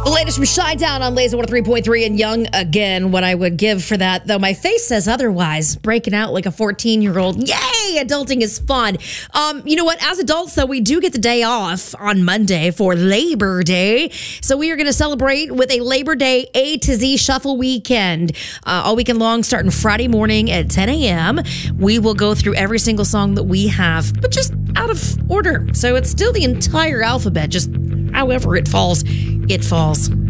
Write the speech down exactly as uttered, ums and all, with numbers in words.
The latest from Chi-Town on Laser one oh three point three and Young again. What I would give for that, though, my face says otherwise. Breaking out like a fourteen-year-old. Yay! Adulting is fun. Um, you know what? As adults, though, we do get the day off on Monday for Labor Day. So we are going to celebrate with a Labor Day A to Z Shuffle weekend. Uh, all weekend long, starting Friday morning at ten a.m. We will go through every single song that we have, but just out of order. So it's still the entire alphabet, just however it falls, it falls.